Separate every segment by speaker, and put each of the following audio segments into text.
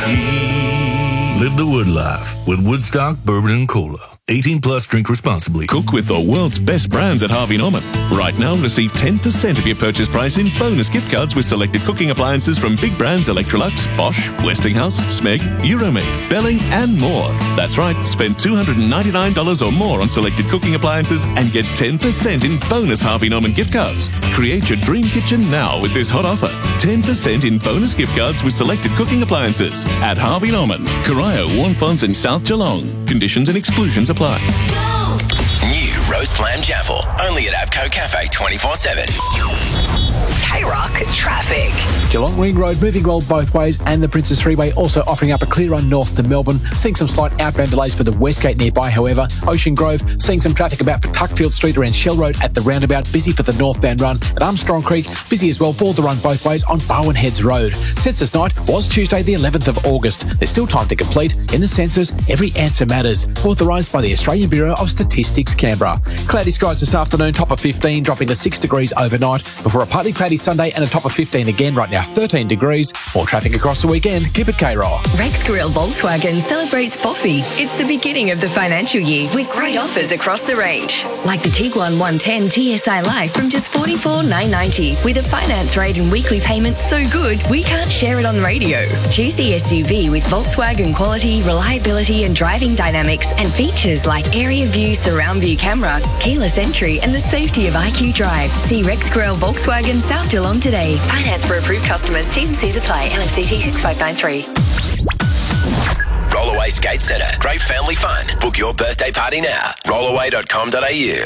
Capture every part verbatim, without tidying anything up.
Speaker 1: whiskey. Live the Wood life with Woodstock Bourbon and Cola. eighteen plus, drink responsibly.
Speaker 2: Cook with the world's best brands at Harvey Norman. Right now, receive ten percent of your purchase price in bonus gift cards with selected cooking appliances from big brands Electrolux, Bosch, Westinghouse, Smeg, Euromade, Belling, and more. That's right, spend two hundred ninety-nine dollars or more on selected cooking appliances and get ten percent in bonus Harvey Norman gift cards. Create your dream kitchen now with this hot offer. ten percent in bonus gift cards with selected cooking appliances at Harvey Norman, Corio, Warnfonds and South Geelong. Conditions and exclusions apply.
Speaker 3: New roast lamb jaffle, only at Abco Cafe twenty-four seven.
Speaker 4: K-Rock traffic.
Speaker 5: Geelong Ring Road moving well both ways, and the Princes Freeway also offering up a clear run north to Melbourne. Seeing some slight outbound delays for the Westgate nearby, however. Ocean Grove seeing some traffic about for Tuckfield Street around Shell Road at the roundabout. Busy for the northbound run. At Armstrong Creek, busy as well for the run both ways on Barwon Heads Road. Census night was Tuesday the eleventh of August. There's still time to complete. In the census, every answer matters. Authorised by the Australian Bureau of Statistics, Canberra. Cloudy skies this afternoon, top of fifteen, dropping to six degrees overnight, before a partly cloudy Sunday and a top of fifteen again, right now thirteen degrees. More traffic across the weekend. Keep it K-Rock.
Speaker 4: Rex Grill Volkswagen celebrates Boffy. It's the beginning of the financial year with great offers across the range. Like the Tiguan one ten T S I Life from just forty-four thousand nine hundred ninety dollars with a finance rate and weekly payments so good we can't share it on the radio. Choose the S U V with Volkswagen quality, reliability and driving dynamics and features like area view, surround view camera, keyless entry and the safety of I Q Drive. See Rex Grill Volkswagen South Geelong today. Finance for approved customers. T's and C's apply. L M C T six five nine three.
Speaker 3: Rollaway Skate Centre. Great family fun. Book your birthday party now. rollaway dot com dot a u.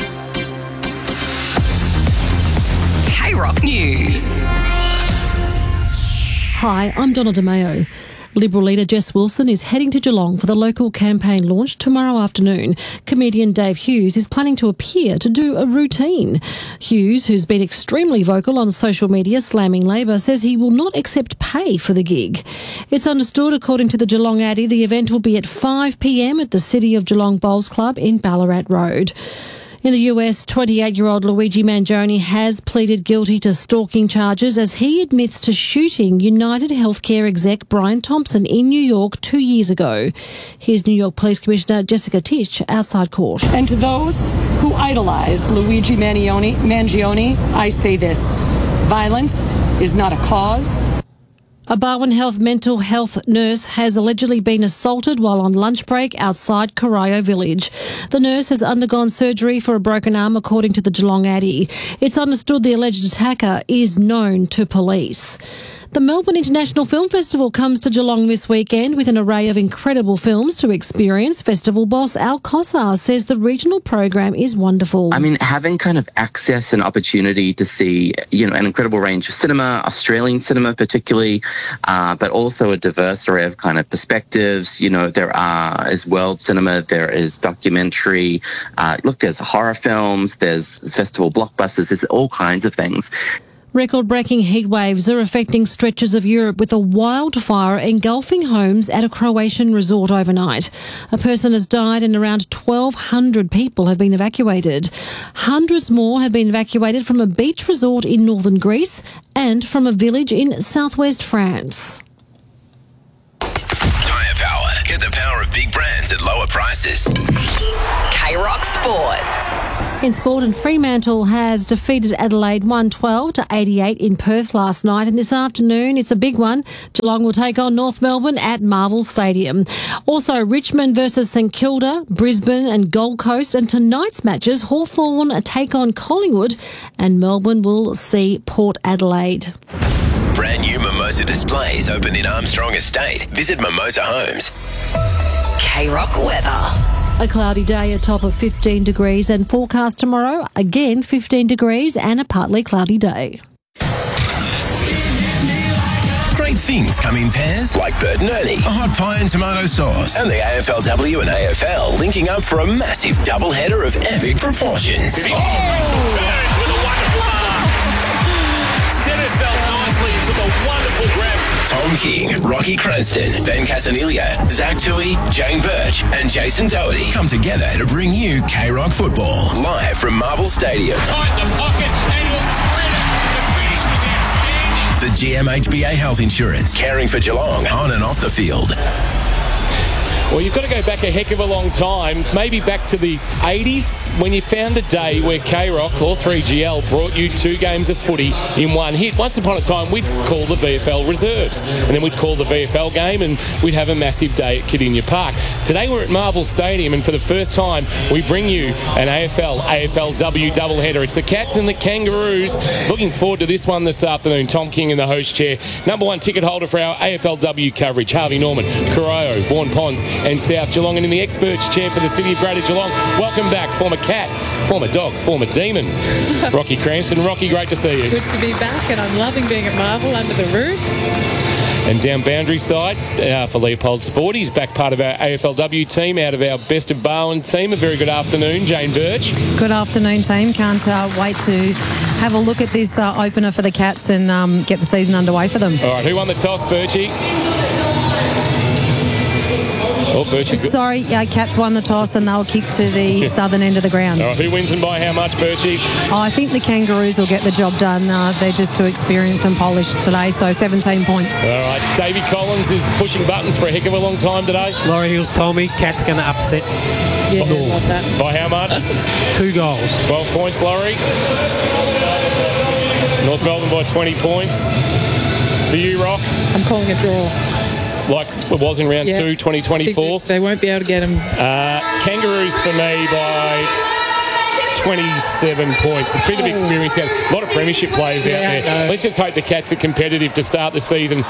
Speaker 4: K-Rock News.
Speaker 6: Hi, I'm Donna DeMayo. Liberal leader Jess Wilson is heading to Geelong for the local campaign launch tomorrow afternoon. Comedian Dave Hughes is planning to appear to do a routine. Hughes, who's been extremely vocal on social media slamming Labor, says he will not accept pay for the gig. It's understood, according to the Geelong Addy, the event will be at five p m at the City of Geelong Bowls Club in Ballarat Road. In the U S, twenty-eight-year-old Luigi Mangione has pleaded guilty to stalking charges as he admits to shooting United Healthcare exec Brian Thompson in New York two years ago. Here's New York Police Commissioner Jessica Tisch outside court.
Speaker 7: And to those who idolise Luigi Mangione, Mangione, I say this: violence is not a cause.
Speaker 6: A Barwon Health mental health nurse has allegedly been assaulted while on lunch break outside Corio Village. The nurse has undergone surgery for a broken arm, according to the Geelong Addy. It's understood the alleged attacker is known to police. The Melbourne International Film Festival comes to Geelong this weekend with an array of incredible films to experience. Festival boss Al Cossar says the regional program is wonderful.
Speaker 8: I mean, having kind of access and opportunity to see, you know, an incredible range of cinema, Australian cinema particularly, uh, but also a diverse array of kind of perspectives. You know, there are as world cinema, there is documentary. Uh, look, there's horror films, there's festival blockbusters, there's all kinds of things.
Speaker 6: Record-breaking heat waves are affecting stretches of Europe, with a wildfire engulfing homes at a Croatian resort overnight. A person has died and around twelve hundred people have been evacuated. Hundreds more have been evacuated from a beach resort in northern Greece and from a village in southwest France.
Speaker 3: Tyre Power. Get the power of big brands at lower prices.
Speaker 4: K-Rock Sport.
Speaker 6: In sport, and Fremantle has defeated Adelaide one twelve to eighty-eight in Perth last night. And this afternoon, it's a big one. Geelong will take on North Melbourne at Marvel Stadium. Also, Richmond versus St Kilda, Brisbane and Gold Coast. And tonight's matches, Hawthorn take on Collingwood and Melbourne will see Port Adelaide.
Speaker 3: Brand new Mimosa displays open in Armstrong Estate. Visit Mimosa Homes.
Speaker 4: K-Rock weather.
Speaker 6: A cloudy day, a top of fifteen degrees, and forecast tomorrow, again fifteen degrees and a partly cloudy day.
Speaker 3: Great things come in pairs, like Bert and Ernie, a hot pie and tomato sauce, and the A F L W and A F L linking up for a massive doubleheader of epic proportions.
Speaker 9: Oh! With a wonderful set herself nicely into the wonderful grab.
Speaker 3: Tom King, Rocky Cranston, Ben Casaniglia, Zach Tui, Jane Birch, and Jason Doherty come together to bring you K-Rock football live from Marvel Stadium.
Speaker 9: Tight the pocket and will thread it. The finish was outstanding.
Speaker 3: the G M H B A Health Insurance, caring for Geelong on and off the field.
Speaker 9: Well, you've got to go back a heck of a long time, maybe back to the eighties, when you found a day where K-Rock or three G L brought you two games of footy in one hit. Once upon a time, we'd call the V F L reserves, and then we'd call the V F L game, and we'd have a massive day at Kardinia Park. Today, we're at Marvel Stadium, and for the first time, we bring you an A F L, A F L W doubleheader. It's the Cats and the Kangaroos. Looking forward to this one this afternoon. Tom King in the host chair. Number one ticket holder for our A F L W coverage, Harvey Norman, Corio, Bourne Ponds, and South Geelong. And in the experts chair for the City of Greater Geelong, welcome back, former cat, former dog, former demon, Rocky Cranston. Rocky, great to see you.
Speaker 10: Good to be back, and I'm loving being at Marvel under the roof.
Speaker 9: And down boundary side uh, for Leopold Sport, he's back part of our A F L W team, out of our Best of Barwon team. A very good afternoon, Jane Birch.
Speaker 11: Good afternoon, team. Can't uh, wait to have a look at this uh, opener for the Cats and um, get the season underway for them.
Speaker 9: All right, who won the toss, Birchie? Oh, Birchie.
Speaker 11: Sorry, yeah, Cats won the toss and they'll kick to the southern end of the ground.
Speaker 9: All right, who wins and by how much, Birchie?
Speaker 11: Oh, I think the Kangaroos will get the job done. Uh, they're just too experienced and polished today, so seventeen points.
Speaker 9: All right, Davey Collins is pushing buttons for a heck of a long time today.
Speaker 12: Laurie Hills told me Cats going to upset.
Speaker 10: Yeah, love that.
Speaker 9: By how much?
Speaker 12: Two goals.
Speaker 9: twelve points, Laurie. North Melbourne by twenty points. For you, Rock?
Speaker 10: I'm calling a draw.
Speaker 9: Like it was in round
Speaker 10: yeah.
Speaker 9: two, twenty twenty-four.
Speaker 10: They won't be able to get them.
Speaker 9: Uh, Kangaroos for me by twenty-seven points. A bit of experience out. A lot of premiership players
Speaker 10: yeah,
Speaker 9: out there. Let's just hope the Cats are competitive to start the season.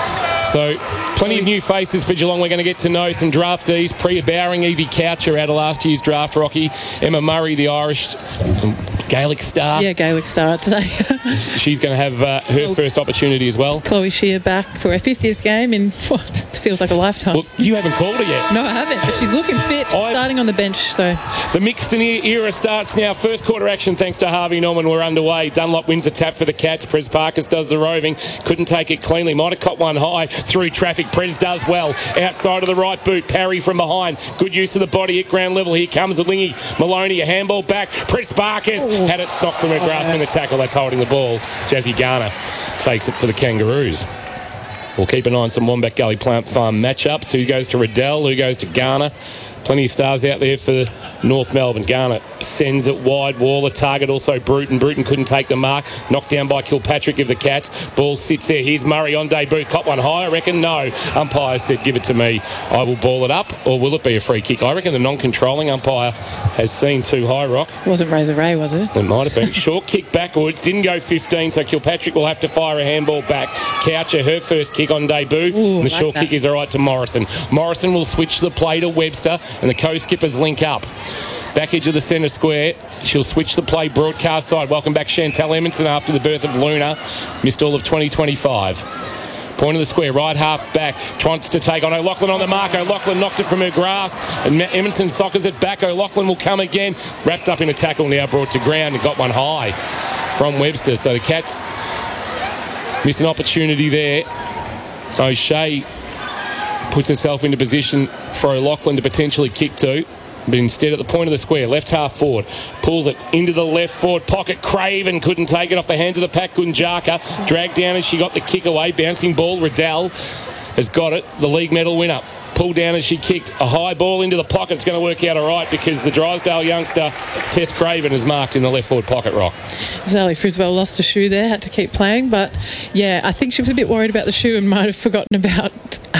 Speaker 9: So, plenty of new faces for Geelong. We're going to get to know some draftees. Priya Bowring, Evie Coucher out of last year's draft, Rocky. Emma Murray, the Irish Gaelic star.
Speaker 10: Yeah, Gaelic star today.
Speaker 9: She's going to have uh, her well, first opportunity as well.
Speaker 10: Chloe Shear back for her fiftieth game in what feels like a lifetime.
Speaker 9: Well, you haven't called her yet.
Speaker 10: No, I haven't, but she's looking fit, I, starting on the bench. So
Speaker 9: the mixed era starts now. First quarter action thanks to Harvey Norman. We're underway. Dunlop wins a tap for the Cats. Pres Parkes does the roving. Couldn't take it cleanly. Might have caught one high through traffic. Pres does well. Outside of the right boot. Parry from behind. Good use of the body at ground level. Here comes the Lingy. Maloney, a handball back. Pres Parkes had it knocked from her grasp in the tackle. That's holding the ball. Jazzy Garner takes it for the Kangaroos. We'll keep an eye on some Wombat Gully Plant Farm matchups. Who goes to Riddell? Who goes to Garner? Plenty of stars out there for North Melbourne. Garner sends it wide. Waller target also Bruton. Bruton couldn't take the mark. Knocked down by Kilpatrick of the Cats. Ball sits there. Here's Murray on debut. Cop one high, I reckon. No. Umpire said, give it to me. I will ball it up, or will it be a free kick? I reckon the non-controlling umpire has seen too high, Rock.
Speaker 10: Wasn't Razor Ray, was it?
Speaker 9: It might have been. Short kick backwards. Didn't go fifteen, so Kilpatrick will have to fire a handball back. Coucher, her first kick on debut.
Speaker 10: Ooh,
Speaker 9: and the
Speaker 10: like
Speaker 9: short
Speaker 10: that.
Speaker 9: kick is all right to Morrison. Morrison will switch the play to Webster, and the co-skippers link up. Back edge of the centre square. She'll switch the play broadcast side. Welcome back Chantal Edmondson after the birth of Luna. Missed all of twenty twenty-five. Point of the square, right half back. Tries to take on O'Loughlin on the mark. O'Loughlin knocked it from her grasp. And Edmondson sockers it back. O'Loughlin will come again. Wrapped up in a tackle now, brought to ground and got one high from Webster. So the Cats miss an opportunity there. O'Shea puts herself into position for O'Loughlin to potentially kick to. But instead at the point of the square, left half forward, pulls it into the left forward pocket. Craven couldn't take it off the hands of the pack. Gunjaka dragged down as she got the kick away. Bouncing ball. Riddell has got it. The league medal winner. Pulled down as she kicked. A high ball into the pocket. It's going to work out all right because the Drysdale youngster, Tess Craven, is marked in the left forward pocket, Rock.
Speaker 10: Sally Friswell lost a shoe there, had to keep playing. But, yeah, I think she was a bit worried about the shoe and might have forgotten about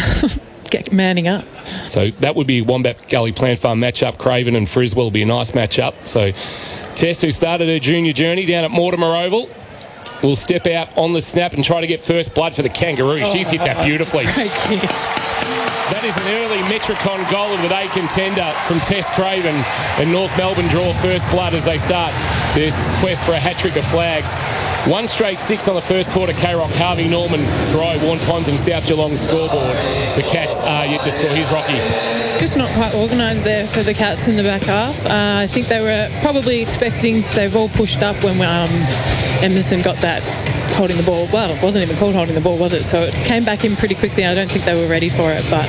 Speaker 10: get manning up.
Speaker 9: So that would be Wombat Gully Plant Farm matchup. Craven and Friswell will be a nice matchup. So Tess, who started her junior journey down at Mortimer Oval, will step out on the snap and try to get first blood for the Kangaroos. Oh, She's hit that beautifully.
Speaker 10: Great kick.
Speaker 9: That is an early Metricon goal of the day contender from Tess Craven, and North Melbourne draw first blood as they start this quest for a hat-trick of flags. One straight six on the first quarter. K-Rock, Harvey Norman, Corio, Warren Ponds and South Geelong scoreboard. The Cats are yet to score. Here's Rocky.
Speaker 10: Just not quite organised there for the Cats in the back half. Uh, I think they were probably expecting, they've all pushed up when um, Emerson got that holding the ball. Well, it wasn't even called holding the ball, was it? So it came back in pretty quickly. I don't think they were ready for it, but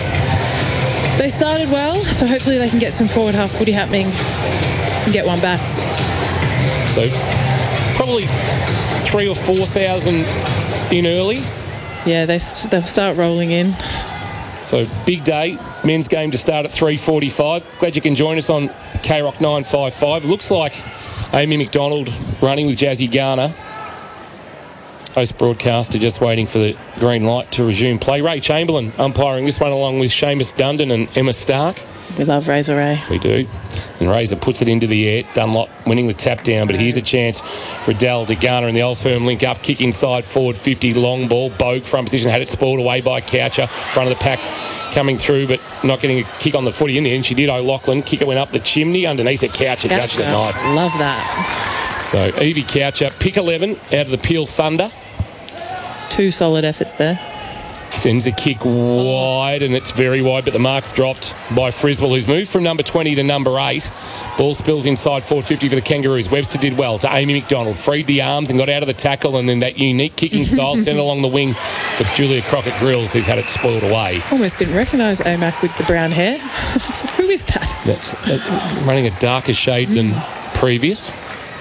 Speaker 10: they started well, so hopefully they can get some forward half footy happening and get one back.
Speaker 9: So probably three or four thousand in early.
Speaker 10: Yeah, they, they'll start rolling in.
Speaker 9: So, big day. Men's game to start at three forty-five. Glad you can join us on K Rock nine fifty-five. Looks like Amy McDonald running with Jazzy Garner. Host broadcaster just waiting for the green light to resume play. Ray Chamberlain umpiring this one along with Seamus Dundon and Emma Stark.
Speaker 10: We love Razor Ray.
Speaker 9: We do. And Razor puts it into the air. Dunlop winning the tap down, but here's a chance. Riddell to Garner in the old firm link up. Kick inside forward fifty. Long ball. Bogue front position. Had it spoiled away by Coucher. Front of the pack coming through, but not getting a kick on the footy in the end. She did O'Loughlin. Kicker went up the chimney underneath it. Coucher judged it nice.
Speaker 10: Love that.
Speaker 9: So Evie Coucher, pick eleven out of the Peel Thunder.
Speaker 10: Two solid efforts there.
Speaker 9: Sends a kick wide, and it's very wide, but the mark's dropped by Friswell, who's moved from number twenty to number eight. Ball spills inside forward fifty for the Kangaroos. Webster did well to Amy McDonald. Freed the arms and got out of the tackle, and then that unique kicking style sent along the wing for Julia Crockett-Grills, who's had it spoiled away.
Speaker 10: Almost didn't recognise A M A C with the brown hair. Who is that?
Speaker 9: That's uh, running a darker shade than previous.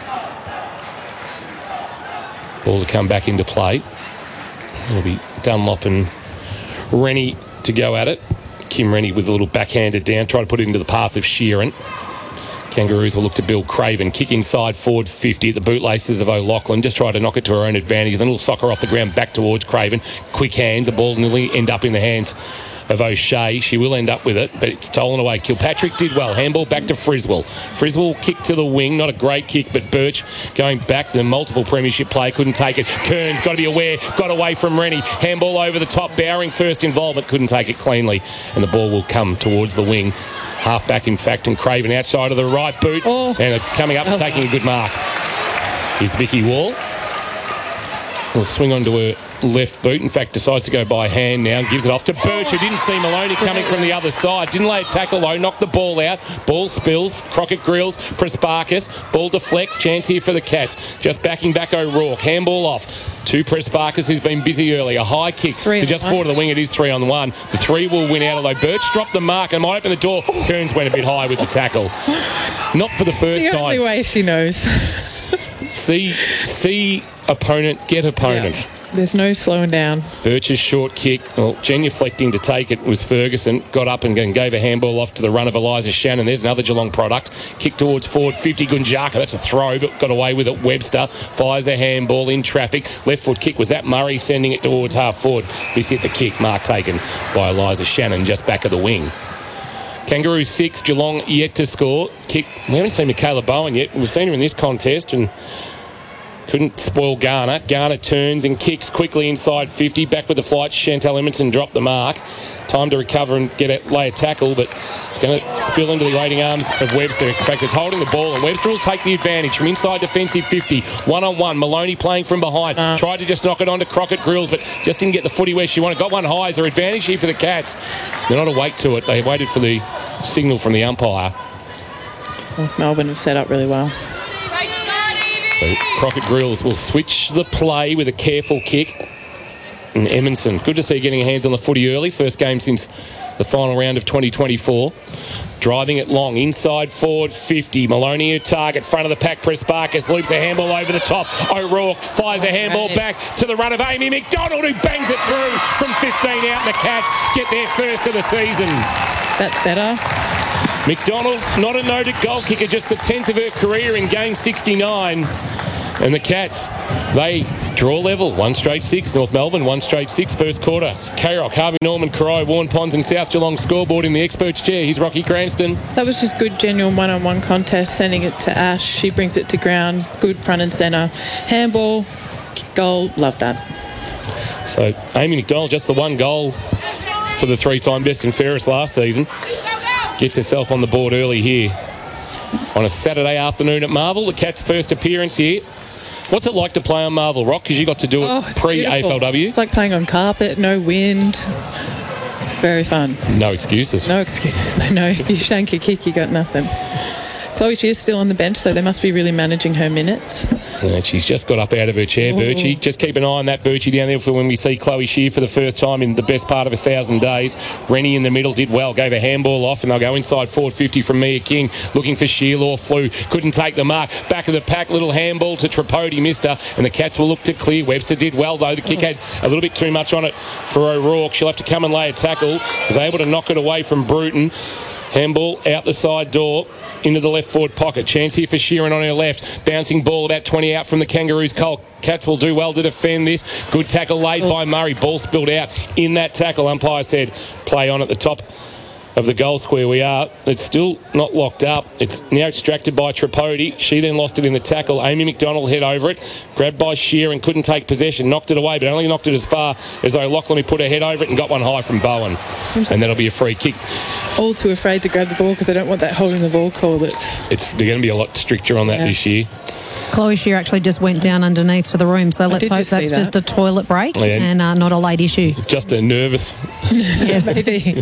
Speaker 9: Ball to come back into play. It'll be Dunlop and Rennie to go at it. Kim Rennie with a little backhanded down, try to put it into the path of Sheeran. Kangaroos will look to Bill Craven. Kick inside forward fifty at the bootlaces of O'Loughlin. Just try to knock it to her own advantage. Then a little soccer off the ground back towards Craven. Quick hands. The ball nearly end up in the hands of O'Shea. She will end up with it, but it's stolen away. Kilpatrick did well. Handball back to Friswell. Friswell kick to the wing. Not a great kick, but Birch going back. The multiple premiership play couldn't take it. Kearns got to be aware. Got away from Rennie. Handball over the top. Bowering first involvement. Couldn't take it cleanly. And the ball will come towards the wing. Half back, in fact, and Craven outside of the right boot.
Speaker 10: Oh.
Speaker 9: And coming up and
Speaker 10: oh.
Speaker 9: taking a good mark is Vicky Wall. Will swing onto her left boot. In fact, decides to go by hand now and gives it off to Birch, who didn't see Maloney coming from the other side. Didn't lay a tackle though. Knocked the ball out. Ball spills. Crockett-Grills. Pressparkis. Ball deflects. Chance here for the Cats. Just backing back O'Rourke. Handball off to Pressparkis, who's been busy early. A high kick
Speaker 10: three
Speaker 9: to just
Speaker 10: one.
Speaker 9: forward of the wing. It is three on one. The three will win out, although Birch dropped the mark and might open the door. Kearns went a bit high with the tackle. Not for the first
Speaker 10: the
Speaker 9: time.
Speaker 10: only way she knows.
Speaker 9: see, see opponent, get opponent.
Speaker 10: Yeah. There's no slowing down.
Speaker 9: Birch's short kick, well, genuflecting to take it was Ferguson. Got up and gave a handball off to the run of Eliza Shannon. There's another Geelong product. Kick towards forward fifty. Gunjaka, that's a throw, but got away with it. Webster fires a handball in traffic. Left foot kick. Was that Murray sending it towards half forward? He's hit the kick. Mark taken by Eliza Shannon just back of the wing. Kangaroos six, Geelong yet to score. Kick. We haven't seen Michaela Bowen yet. We've seen her in this contest and couldn't spoil Garner. Garner turns and kicks quickly inside fifty. Back with the flight. Chantal Edmondson dropped the mark. Time to recover and get it, lay a tackle, but it's going to spill into the waiting arms of Webster. In fact, it's holding the ball, and Webster will take the advantage from inside defensive fifty. One on one. Maloney playing from behind. Uh. Tried to just knock it onto Crockett-Grills, but just didn't get the footy where she wanted. Got one high. Is there advantage here for the Cats? They're not awake to it. They waited for the signal from the umpire.
Speaker 10: North Melbourne have set up really well.
Speaker 9: So Crockett-Grills will switch the play with a careful kick. And Emerson, good to see getting hands on the footy early. First game since the final round of twenty twenty-four. Driving it long, inside forward fifty. Maloney a target, front of the pack. Pressparkis loops a handball over the top. O'Rourke fires a handball back to the run of Amy McDonald, who bangs it through from fifteen out. And the Cats get their first of the season.
Speaker 10: That's better.
Speaker 9: McDonald, not a noted goal kicker, just the tenth of her career in game sixty-nine. And the Cats, they draw level. One straight six. North Melbourne, one straight six. First quarter. K-Rock, Harvey Norman, Corai, Warren Ponds and South Geelong scoreboard in the experts chair. Here's Rocky Cranston.
Speaker 10: That was just good, genuine one-on-one contest. Sending it to Ash. She brings it to ground. Good front and centre. Handball, goal. Love that.
Speaker 9: So Amy McDonald, just the one goal for the three-time best and fairest last season. Gets herself on the board early here on a Saturday afternoon at Marvel. The Cats' first appearance here. What's it like to play on Marvel, Rock? Because you got to do it
Speaker 10: oh,
Speaker 9: pre-A F L W.
Speaker 10: It's like playing on carpet, no wind. Very fun.
Speaker 9: No excuses.
Speaker 10: No excuses. I know. If you shank a kick, you got nothing. Chloe Shear's still on the bench, so they must be really managing her minutes.
Speaker 9: And she's just got up out of her chair, Birchie. Just keep an eye on that Birchie down there for when we see Chloe Shear for the first time in the best part of a thousand days. Rennie in the middle did well, gave a handball off, and they'll go inside forward fifty from Mia King, looking for Shear. Law flew, couldn't take the mark. Back of the pack, little handball to Tripodi, missed her, and the Cats will look to clear. Webster did well, though. The kick had a little bit too much on it for O'Rourke. She'll have to come and lay a tackle. Was able to knock it away from Bruton. Handball out the side door into the left forward pocket. Chance here for Sheeran on her left. Bouncing ball about twenty out from the Kangaroos. Cole Cats will do well to defend this. Good tackle laid by Murray. Ball spilled out in that tackle. Umpire said play on at the top of the goal square. We are. It's still not locked up. It's now extracted by Tripodi. She then lost it in the tackle. Amy McDonald hit over it. Grabbed by Shear and couldn't take possession. Knocked it away, but only knocked it as far as O'Loughlin, who put her head over it and got one high from Bowen. Seems and that'll be a free kick.
Speaker 10: All too afraid to grab the ball because they don't want that holding the ball call. That's
Speaker 9: it's they're going to be a lot stricter on that yeah. this year.
Speaker 11: Chloe Shear actually just went down underneath to the room, so let's hope that's just a toilet break yeah. and uh, not a late issue.
Speaker 9: Just a nervous.
Speaker 11: Yes,
Speaker 10: maybe.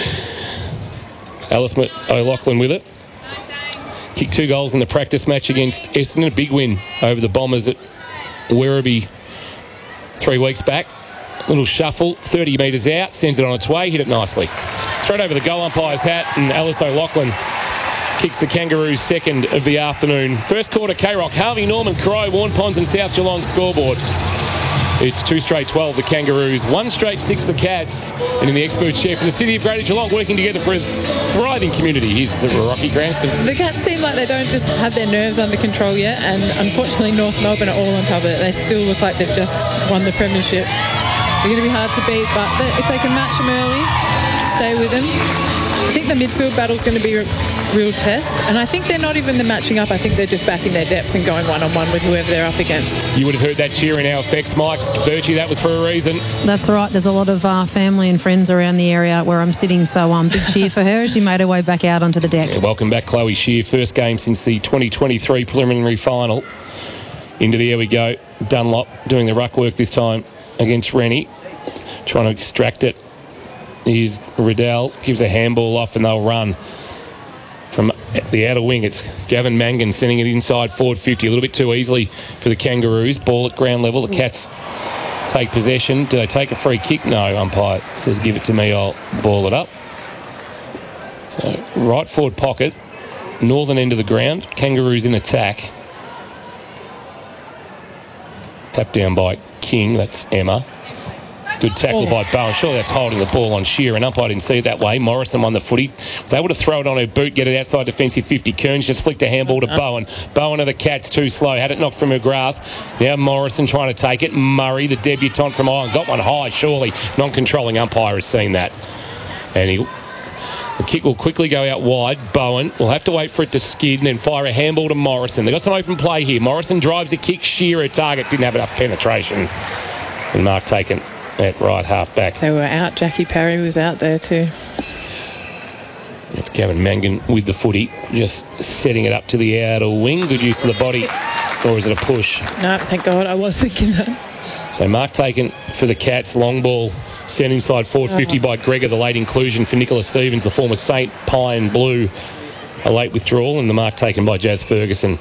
Speaker 9: Alice O'Loughlin with it. Kicked two goals in the practice match against Essendon. A big win over the Bombers at Werribee three weeks back. Little shuffle, thirty metres out, sends it on its way, hit it nicely. Straight over the goal umpire's hat, and Alice O'Loughlin kicks the Kangaroos' second of the afternoon. First quarter, K-Rock, Harvey Norman, Crow, Warren Ponds and South Geelong scoreboard. It's two straight twelve, the Kangaroos. One straight six, the Cats. And in the expert chair for the City of Greater Geelong, working together for a thriving community. Here's Rocky Cranston.
Speaker 10: The Cats seem like they don't just have their nerves under control yet, and unfortunately North Melbourne are all on top of it. They still look like they've just won the premiership. They're going to be hard to beat, but if they can match them early, stay with them. I think the midfield battle is going to be a real test, and I think they're not even the matching up. I think they're just backing their depth and going one-on-one with whoever they're up against.
Speaker 9: You would have heard that cheer in our effects, Mike. Birchie, that was for a reason.
Speaker 11: That's right. There's a lot of uh, family and friends around the area where I'm sitting, so um, big cheer for her as she made her way back out onto the deck.
Speaker 9: Yeah, welcome back, Chloe Shear. First game since the twenty twenty-three preliminary final. Into the Here We Go. Dunlop doing the ruck work this time against Rennie. Trying to extract it. Here's Riddell, gives a handball off and they'll run. From the outer wing, it's Gavin Mangan sending it inside forward fifty, a little bit too easily for the Kangaroos. Ball at ground level. The Cats take possession. Do they take a free kick? No, umpire says give it to me, I'll ball it up. So right forward pocket, northern end of the ground. Kangaroos in attack. Tapped down by King, that's Emma. Good tackle oh. by Bowen. Surely that's holding the ball on Shear, and umpire didn't see it that way. Morrison won the footy. Was able to throw it on her boot, get it outside defensive fifty. Kearns just flicked a handball to Bowen. Bowen of the Cats, too slow. Had it knocked from her grasp. Now Morrison trying to take it. Murray, the debutant from Ireland, got one high, surely. Non-controlling umpire has seen that. And he... The kick will quickly go out wide. Bowen will have to wait for it to skid and then fire a handball to Morrison. They've got some open play here. Morrison drives a kick. Shear, her target, didn't have enough penetration. And Mark taken at right half back.
Speaker 10: They were out. Jackie Parry was out there too.
Speaker 9: It's Gavin Mangan with the footy, just setting it up to the outer wing. Good use of the body. Or is it a push?
Speaker 10: No, thank God. I was thinking that.
Speaker 9: So Mark taken for the Cats. Long ball. Sent inside forward fifty by Gregor, the late inclusion for Nicola Stevens, the former Saint Pine Blue. A late withdrawal, and the mark taken by Jazz Ferguson.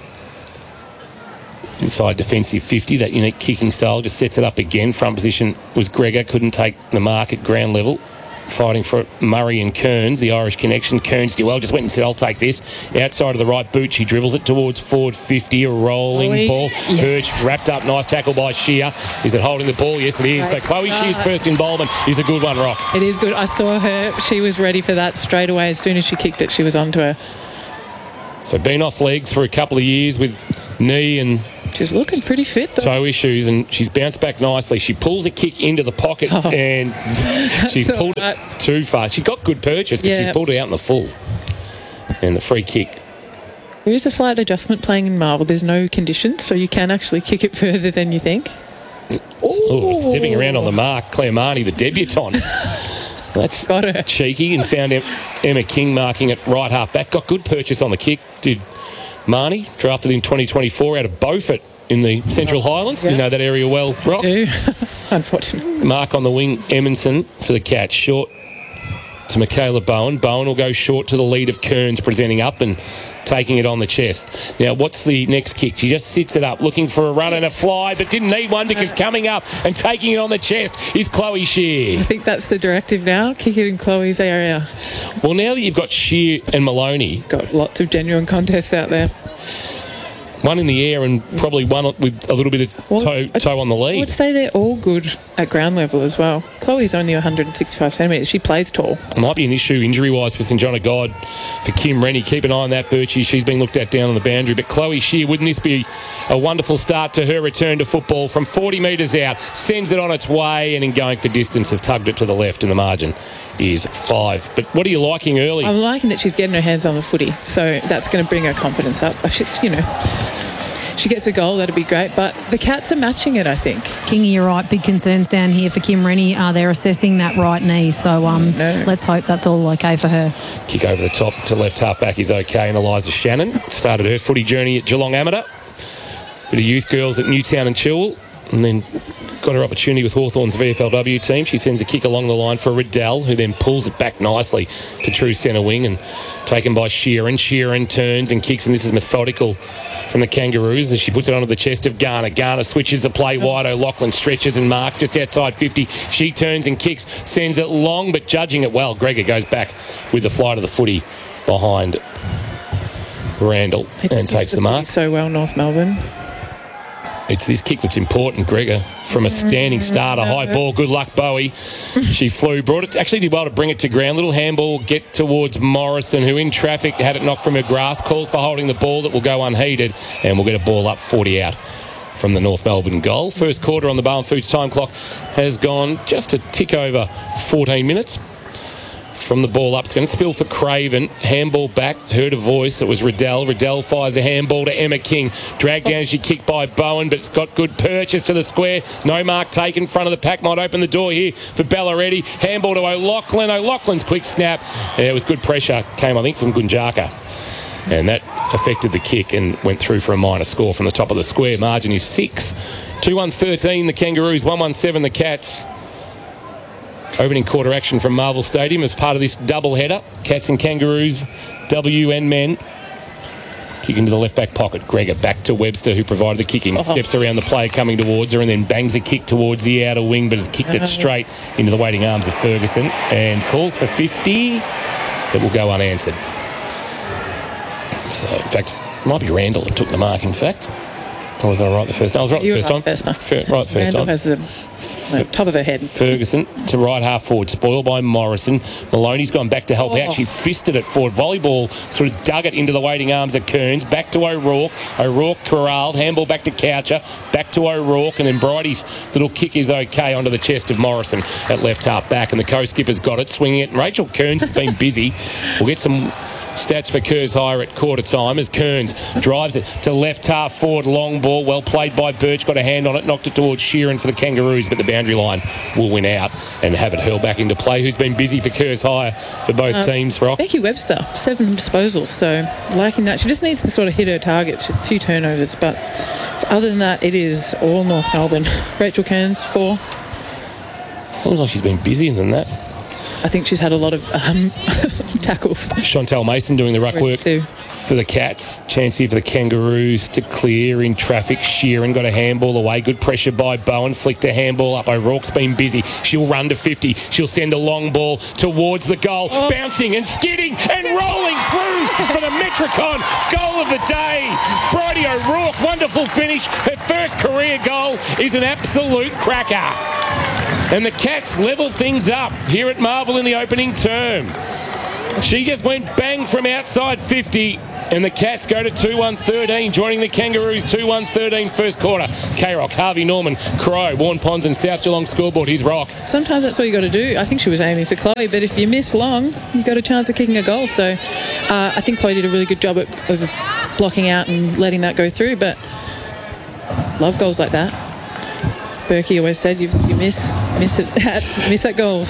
Speaker 9: Inside defensive fifty, that unique kicking style just sets it up again. Front position was Gregor, couldn't take the mark at ground level. Fighting for Murray and Kearns, the Irish connection. Kearns did well, just went and said, I'll take this. Outside of the right boot, she dribbles it towards forward fifty, a rolling Oi, ball. Yes. Hirsch wrapped up, nice tackle by Shear. Is it holding the ball? Yes, it is. Great. So Chloe start. Shear's first involvement is a good one, Rock.
Speaker 10: It is good. I saw her. She was ready for that straight away. As soon as she kicked it, she was onto her.
Speaker 9: So been off legs for a couple of years with knee and...
Speaker 10: She's looking pretty fit, though.
Speaker 9: Toe issues, and she's bounced back nicely. She pulls a kick into the pocket, oh. and she's pulled right. it too far. She got good purchase, but yeah. she's pulled it out in the full. And the free kick.
Speaker 10: There is a slight adjustment playing in marble. There's no conditions, so you can actually kick it further than you think.
Speaker 9: Oh, stepping around on the mark, Claire Marnie, the debutante. That's got her. Cheeky, and found Emma King marking it right half back. Got good purchase on the kick. Did Marnie, drafted in twenty twenty-four out of Beaufort in the Central Highlands. Yeah. You know that area well, Rock.
Speaker 10: I do, unfortunately.
Speaker 9: Mark on the wing, Emerson for the Cats. Short to Michaela Bowen. Bowen will go short to the lead of Kearns, presenting up and taking it on the chest. Now, what's the next kick? She just sits it up, looking for a run and a fly, but didn't need one because coming up and taking it on the chest is Chloe Shear.
Speaker 10: I think that's the directive now. Kick it in Chloe's area.
Speaker 9: Well, now that you've got Shear and Maloney...
Speaker 10: Got lots of genuine contests out there.
Speaker 9: One in the air and probably one with a little bit of toe, toe on the lead.
Speaker 10: I would say they're all good at ground level as well. Chloe's only one hundred sixty-five centimetres. She plays tall.
Speaker 9: It might be an issue injury-wise for St John of God. For Kim Rennie, keep an eye on that, Birchie. She's been looked at down on the boundary. But Chloe Shear, wouldn't this be a wonderful start to her return to football from forty metres out, sends it on its way, and in going for distance has tugged it to the left, and the margin is five. But what are you liking early?
Speaker 10: I'm liking that she's getting her hands on the footy, so that's going to bring her confidence up. You know, she gets a goal, that'd be great, but the Cats are matching it, I think.
Speaker 11: Kingy, you're right. Big concerns down here for Kim Rennie. Uh, they're assessing that right knee, so um, no. let's hope that's all okay for her.
Speaker 9: Kick over the top to left half back is okay, and Eliza Shannon started her footy journey at Geelong Amateur. Bit of youth girls at Newtown and Chilwell, and then got her opportunity with Hawthorn's V F L W team. She sends a kick along the line for Riddell, who then pulls it back nicely to true centre wing and taken by Sheeran. Sheeran turns and kicks, and this is methodical from the Kangaroos as she puts it onto the chest of Garner. Garner switches the play wide. O'Loughlin stretches and marks just outside fifty. She turns and kicks, sends it long, but judging it well. Gregor goes back with the flight of the footy behind Randall and takes the mark.
Speaker 10: So well, North Melbourne.
Speaker 9: It's this kick that's important, Gregor. From a standing start, a high ball. Good luck, Bowie. She flew, brought it, actually did well to bring it to ground. Little handball, get towards Morrison, who in traffic had it knocked from her grasp. Calls for holding the ball that will go unheeded, and we'll get a ball up forty out from the North Melbourne goal. First quarter on the Barwon Foods time clock has gone just a tick over fourteen minutes. From the ball up, it's going to spill for Craven. Handball back, heard a voice. It was Riddell. Riddell fires a handball to Emma King. Dragged down as she kicked by Bowen, but it's got good purchase to the square. No mark taken. Front of the pack might open the door here for Ballaretti. Handball to O'Loughlin. O'Loughlin's quick snap. Yeah, it was good pressure. Came, I think, from Gunjaka. And that affected the kick and went through for a minor score from the top of the square. Margin is six. two one thirteen, the Kangaroos. one one seven, the Cats. Opening quarter action from Marvel Stadium as part of this double header. Cats and Kangaroos, W and men. Kick into the left back pocket. Gregor back to Webster, who provided the kicking. Oh. Steps around the player coming towards her and then bangs a kick towards the outer wing, but has kicked it straight into the waiting arms of Ferguson and calls for fifty. It will go unanswered. So, in fact, it might be Randall that took the mark, in fact. Or was I right the first time? I was right
Speaker 10: you
Speaker 9: the first
Speaker 10: right
Speaker 9: time.
Speaker 10: First time.
Speaker 9: Fair, right the first
Speaker 10: Randall
Speaker 9: time.
Speaker 10: has the no, top of her head.
Speaker 9: Ferguson to right half forward. Spoiled by Morrison. Maloney's gone back to help oh. out. She fisted it forward. Volleyball sort of dug it into the waiting arms of Kearns. Back to O'Rourke. O'Rourke corralled. Handball back to Coucher. Back to O'Rourke. And then Bridie's little kick is okay onto the chest of Morrison at left half back. And the co-skipper's got it. Swinging it. And Rachel Kearns has been busy. We'll get some stats for Kerrs Higher at quarter time as Kearns drives it to left half forward. Long ball. Well played by Birch. Got a hand on it. Knocked it towards Sheeran for the Kangaroos. But the boundary line will win out and have it hurled back into play. Who's been busy for Kerrs Higher for both uh, teams, Rock?
Speaker 10: Becky Webster, seven disposals. So liking that. She just needs to sort of hit her target. A few turnovers. But other than that, it is all North Melbourne. Rachel Kearns, four.
Speaker 9: Seems like she's been busier than that.
Speaker 10: I think she's had a lot of um, tackles.
Speaker 9: Chantel Mason doing the ruck work too for the Cats. Chance here for the Kangaroos to clear in traffic. Sheeran got a handball away. Good pressure by Bowen. Flicked a handball up. O'Rourke's been busy. She'll run to fifty. She'll send a long ball towards the goal. Oh. Bouncing and skidding and rolling through for the Metricon. Goal of the day. Bridie O'Rourke. Wonderful finish. Her first career goal is an absolute cracker. And the Cats level things up here at Marvel in the opening term. She just went bang from outside fifty, and the Cats go to two one thirteen, joining the Kangaroos two one thirteen first quarter. K-Rock, Harvey Norman, Crow, Warren Ponds and South Geelong scoreboard. Here's Rock.
Speaker 10: Sometimes that's what you got to do. I think she was aiming for Chloe, but if you miss long, you've got a chance of kicking a goal. So uh, I think Chloe did a really good job at, of blocking out and letting that go through, but love goals like that. Berkey always said you, you miss miss it at, miss at goals.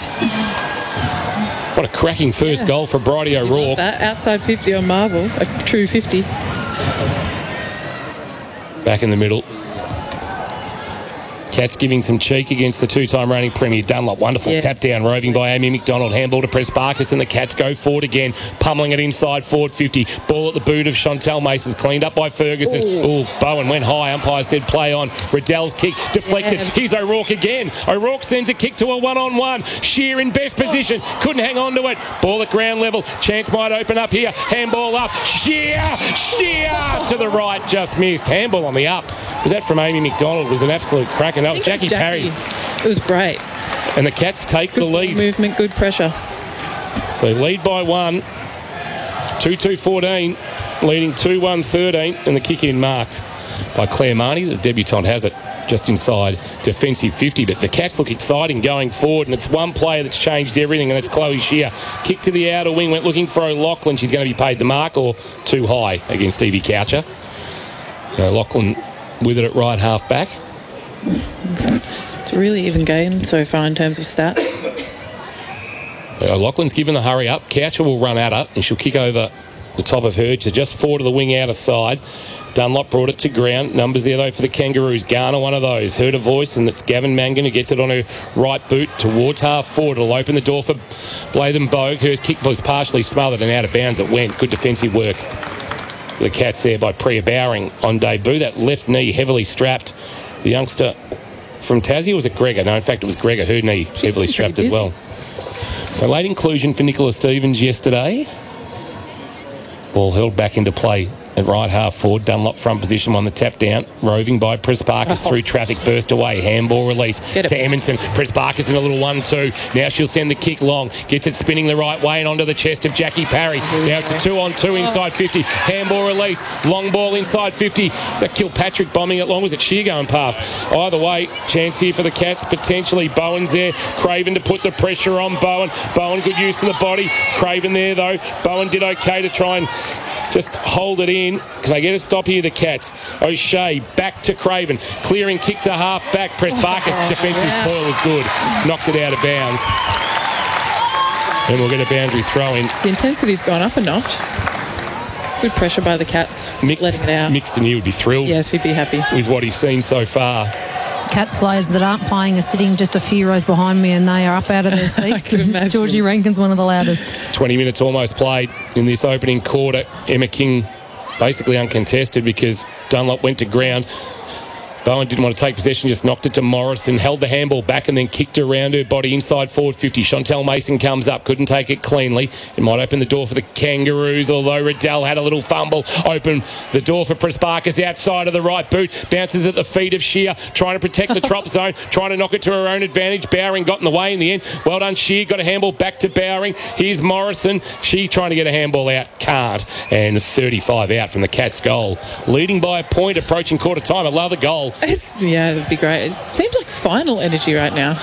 Speaker 9: What a cracking first yeah. goal for Bridie O'Rourke.
Speaker 10: That outside fifty on Marvel, a true fifty.
Speaker 9: Back in the middle. Cats giving some cheek against the two-time reigning Premier Dunlop. Wonderful
Speaker 10: Yes.
Speaker 9: tap down, roving by Amy McDonald. Handball to Pressparkis, and the Cats go forward again, pummeling it inside forward fifty. Ball at the boot of Chantel Masons, cleaned up by Ferguson. Oh, Bowen went high. Umpire said play on. Riddell's kick deflected.
Speaker 10: Yeah.
Speaker 9: Here's O'Rourke again. O'Rourke sends a kick to a one-on-one. Shear in best position. Couldn't hang on to it. Ball at ground level. Chance might open up here. Handball up. Shear! Shear! To the right. Just missed. Handball on the up. Was that from Amy McDonald? It was an absolute cracker. No,
Speaker 10: I think
Speaker 9: Jackie,
Speaker 10: it was Jackie
Speaker 9: Parry.
Speaker 10: It was great.
Speaker 9: And the Cats take
Speaker 10: Good
Speaker 9: the lead.
Speaker 10: movement, good pressure.
Speaker 9: So lead by one. two two fourteen. Leading two one thirteen. And the kick in marked by Claire Marnie. The debutant has it just inside defensive fifty. But the Cats look exciting going forward. And it's one player that's changed everything, and that's Chloe Shear. Kick to the outer wing. Went looking for O'Loughlin. She's going to be paid the mark or too high against Stevie Coucher. O'Loughlin with it at right half back.
Speaker 10: It's a really even game so far in terms of stats.
Speaker 9: O'Loughlin's given the hurry up. Coucher will run at her, and she'll kick over the top of her to just forward to the wing outer side. Dunlop brought it to ground. Numbers there, though, for the Kangaroos. Garner, one of those. Heard a voice, and it's Gavin Mangan who gets it on her right boot towards half forward. It'll open the door for Blathen Bogue. Her kick was partially smothered and out of bounds. It went. Good defensive work for the Cats there by Priya Bowering on debut. That left knee heavily strapped. The youngster from Tassie, or was it Gregor? No, in fact, it was Gregor. Her knee heavily strapped as well. So late inclusion for Nicola Stevens yesterday. Ball held back into play at right half forward. Dunlop front position on the tap down. Roving by Pressparkis
Speaker 10: Oh.
Speaker 9: through traffic. Burst away. Handball release
Speaker 10: Get it.
Speaker 9: to Emerson. Pressparkis in a little one two. Now she'll send the kick long. Gets it spinning the right way and onto the chest of Jackie Parry. Now it's a two on two inside fifty. Handball release. Long ball inside fifty. Is that Kilpatrick bombing it long? Was it Shear going past? Either way, chance here for the Cats. Potentially Bowen's there. Craven to put the pressure on Bowen. Bowen good use of the body. Craven there though. Bowen did okay to try and just hold it in. Can they get a stop here, the Cats? O'Shea back to Craven. Clearing kick to half back. Pressparkis defensive spoil was good. Knocked it out of bounds. And we'll get a boundary throw in.
Speaker 10: The intensity's gone up a notch. Good pressure by the Cats.
Speaker 9: Mixed,
Speaker 10: letting it out.
Speaker 9: Mixton here would be thrilled
Speaker 10: Yes, he'd be happy.
Speaker 9: with what he's seen so far.
Speaker 11: Cats players that aren't playing are sitting just a few rows behind me, and they are up out of their seats.
Speaker 10: could imagine.
Speaker 11: Georgie Rankin's one of the loudest.
Speaker 9: twenty minutes almost played in this opening quarter. Emma King basically uncontested because Dunlop went to ground. Bowen didn't want to take possession, just knocked it to Morrison, held the handball back and then kicked around her body inside forward fifty. Chantel Mason comes up, couldn't take it cleanly. It might open the door for the Kangaroos, although Riddell had a little fumble. Open the door for Pressparkis outside of the right boot. Bounces at the feet of Shear, trying to protect the drop zone, trying to knock it to her own advantage. Bowering got in the way in the end. Well done, Shear. Got a handball back to Bowering. Here's Morrison. She trying to get a handball out. Can't. And thirty-five out from the Cats' goal. Leading by a point, approaching quarter time. I love the goal.
Speaker 10: It's, yeah, it'd be great. It seems like final energy right now.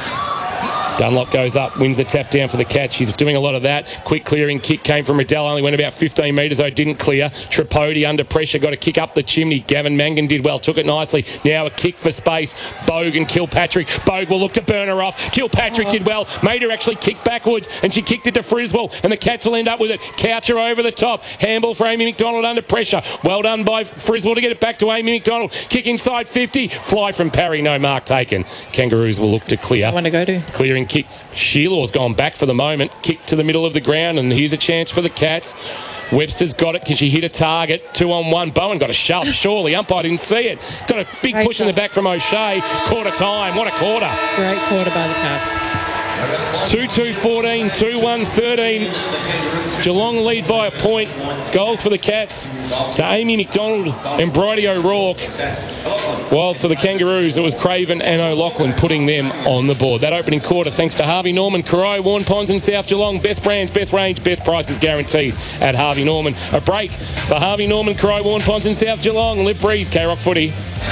Speaker 9: Dunlop goes up, wins the tap down for the Cats. She's doing a lot of that. Quick clearing kick came from Riddell, only went about fifteen metres, though didn't clear. Tripodi under pressure, got a kick up the chimney. Gavin Mangan did well, took it nicely. Now a kick for space. Bogue and Kilpatrick. Bogue will look to burn her off. Kilpatrick oh. did well, made her actually kick backwards, and she kicked it to Friswell, and the Cats will end up with it. Coucher over the top. Handball for Amy McDonald under pressure. Well done by Friswell to get it back to Amy McDonald. Kick inside fifty. Fly from Parry, no mark taken. Kangaroos will look to clear.
Speaker 10: I want to go to.
Speaker 9: Clearing kick. Sheilaw's gone back for the moment. Kick to the middle of the ground, and here's a chance for the Cats. Webster's got it. Can she hit a target? Two on one. Bowen got a shove. Surely. Umpire didn't see it. Got a big
Speaker 10: Great
Speaker 9: push in the back from O'Shea. Quarter time. What a quarter.
Speaker 10: Great quarter by the Cats.
Speaker 9: two two fourteen, two one thirteen. Geelong lead by a point. Goals for the Cats to Amy McDonald and Bridie O'Rourke. While for the Kangaroos, it was Craven and O'Loughlin putting them on the board. That opening quarter, thanks to Harvey Norman, Corai, Warren Ponds and South Geelong. Best brands, best range, best prices guaranteed at Harvey Norman. A break for Harvey Norman, Corai, Warren Ponds and South Geelong. Live, breathe, K-Rock footy.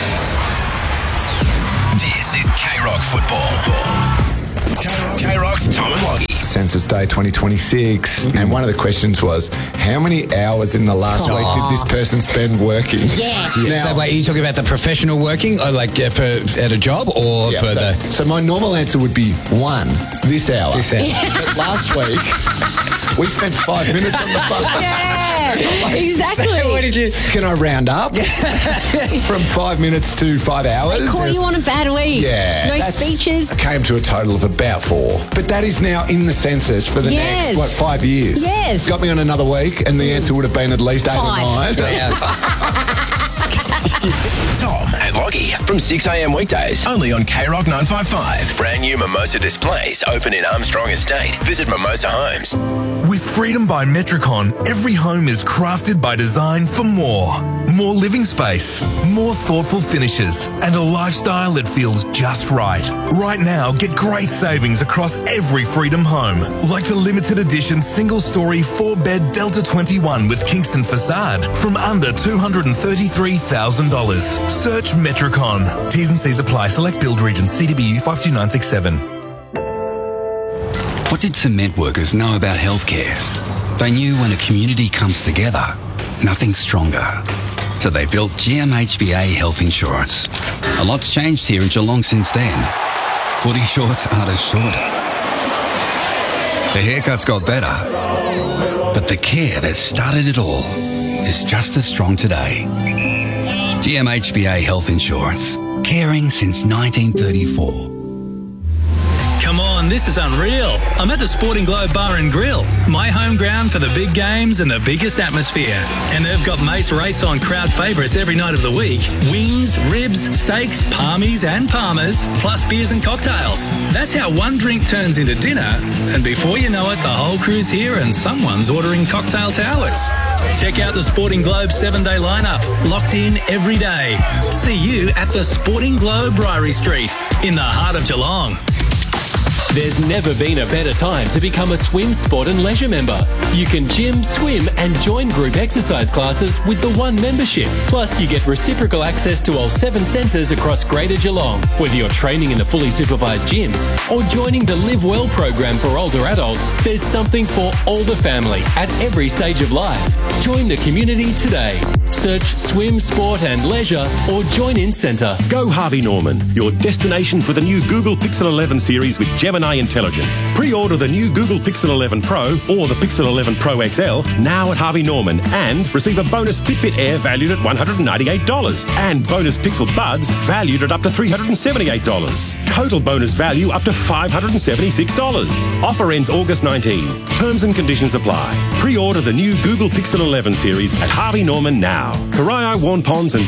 Speaker 3: This is K-Rock football. K-Rock's Tom and Loggy.
Speaker 13: Census Day twenty twenty-six, mm-hmm. and one of the questions was, how many hours in the last oh. week did this person spend working?
Speaker 14: Yeah. yeah. Now, so wait, are you talking about the professional working, or like uh, for at a job, or
Speaker 13: yeah,
Speaker 14: for
Speaker 13: so,
Speaker 14: the...
Speaker 13: So my normal answer would be one, this hour.
Speaker 14: This hour.
Speaker 13: Yeah. But last week, we spent five minutes on the phone.
Speaker 14: Yeah.
Speaker 11: Exactly.
Speaker 14: What did you...
Speaker 13: Can I round up? From five minutes to five hours?
Speaker 15: They call you on a bad week.
Speaker 13: Yeah.
Speaker 15: No
Speaker 13: that's-
Speaker 15: speeches.
Speaker 13: I came to a total of about four. But that is now in the census for the
Speaker 15: Yes.
Speaker 13: next, what, five years?
Speaker 15: Yes.
Speaker 13: Got me on another week, and the answer would have been at least eight
Speaker 15: Five.
Speaker 13: or nine.
Speaker 3: Tom and Lockie from six a.m. weekdays, only on K Rock nine fifty-five. Brand new Mimosa displays open in Armstrong Estate. Visit Mimosa Homes.
Speaker 16: With Freedom by Metricon, every home is crafted by design for more. More living space, more thoughtful finishes, and a lifestyle that feels just right. Right now, get great savings across every Freedom home, like the limited edition single-story four-bed Delta twenty-one with Kingston facade from under two hundred thirty-three thousand dollars. Search Metricon. T's and C's apply. Select build region. C D B U five two nine six seven.
Speaker 17: What did cement workers know about healthcare? They knew when a community comes together, nothing's stronger. So they built G M H B A Health Insurance. A lot's changed here in Geelong since then. Footy shorts aren't as short. The haircuts got better. But the care that started it all is just as strong today. G M H B A Health Insurance. Caring since nineteen thirty-four.
Speaker 18: Come on, this is unreal. I'm at the Sporting Globe Bar and Grill, my home ground for the big games and the biggest atmosphere. And they've got mates rates on crowd favourites every night of the week. Wings, ribs, steaks, palmies and palmers, plus beers and cocktails. That's how one drink turns into dinner, and before you know it, the whole crew's here and someone's ordering cocktail towers. Check out the Sporting Globe seven-day lineup, locked in every day. See you at the Sporting Globe, Ryrie Street, in the heart of Geelong.
Speaker 19: There's never been a better time to become a Swim Sport and Leisure member. You can gym, swim and join group exercise classes with the one membership. Plus you get reciprocal access to all seven centres across Greater Geelong. Whether you're training in the fully supervised gyms or joining the Live Well program for older adults, there's something for all the family at every stage of life. Join the community today. Search Swim, Sport and Leisure or Join In Centre.
Speaker 20: Go Harvey Norman, your destination for the new Google Pixel eleven series with Gemini Intelligence. Pre-order the new Google Pixel eleven Pro or the Pixel eleven Pro X L now at Harvey Norman and receive a bonus Fitbit Air valued at one hundred ninety-eight dollars and bonus Pixel Buds valued at up to three hundred seventy-eight dollars. Total bonus value up to five hundred seventy-six dollars. Offer ends August nineteenth. Terms and conditions apply. Pre-order the new Google Pixel eleven series at Harvey Norman now. Corio, Warn Ponds and